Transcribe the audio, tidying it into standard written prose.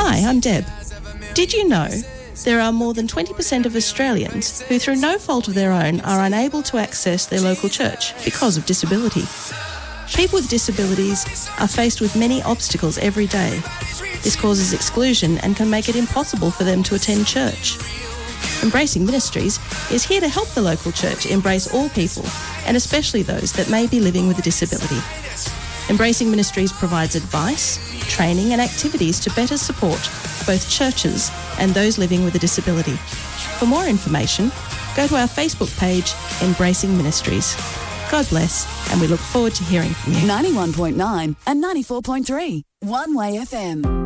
Hi, I'm Deb. Did you know there are more than 20% of Australians who, through no fault of their own, are unable to access their local church because of disability? People with disabilities are faced with many obstacles every day. This causes exclusion and can make it impossible for them to attend church. Embracing Ministries is here to help the local church embrace all people, and especially those that may be living with a disability. Embracing Ministries provides advice, training and activities to better support both churches and those living with a disability. For more information, go to our Facebook page, Embracing Ministries. God bless, and we look forward to hearing from you. 91.9 and 94.3, One Way FM.